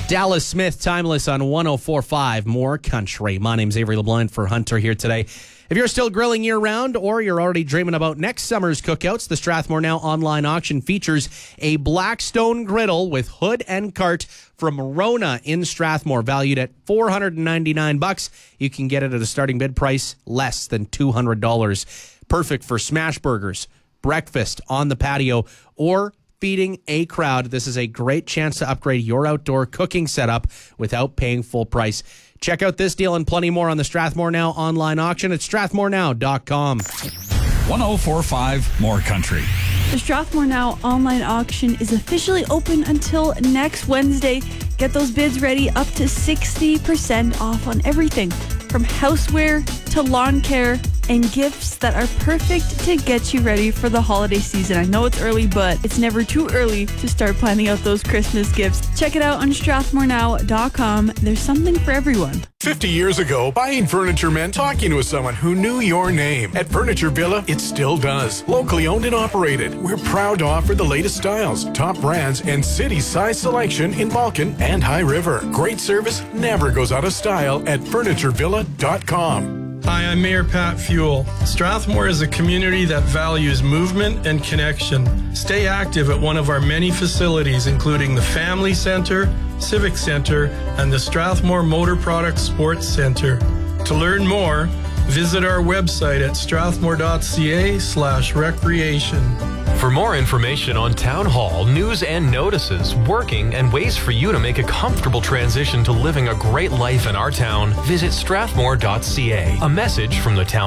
Dallas Smith, Timeless on 104.5 More Country. My name's Avery LeBlanc for Hunter here today. If you're still grilling year-round or you're already dreaming about next summer's cookouts, the Strathmore Now online auction features a Blackstone griddle with hood and cart from Rona in Strathmore, valued at $499. You can get it at a starting bid price less than $200. Perfect for smash burgers, breakfast on the patio, or feeding a crowd. This is a great chance to upgrade your outdoor cooking setup without paying full price. Check out this deal and plenty more on the Strathmore Now online auction at strathmorenow.com. 104.5 More Country. The Strathmore Now online auction is officially open until next Wednesday. Get those bids ready, up to 60% off on everything from houseware to lawn care and gifts that are perfect to get you ready for the holiday season. I know it's early, but it's never too early to start planning out those Christmas gifts. Check it out on strathmorenow.com. There's something for everyone. 50 years ago, buying furniture meant talking to someone who knew your name. At Furniture Villa, it still does. Locally owned and operated, we're proud to offer the latest styles, top brands, and city-size selection in Balkan and High River. Great service never goes out of style at FurnitureVilla.com. Hi, I'm Mayor Pat Fuel. Strathmore is a community that values movement and connection. Stay active at one of our many facilities, including the Family Center, Civic Center, and the Strathmore Motor Products Sports Center. To learn more, visit our website at strathmore.ca/recreation. For more information on Town Hall, news and notices, working, and ways for you to make a comfortable transition to living a great life in our town, visit strathmore.ca. A message from the Town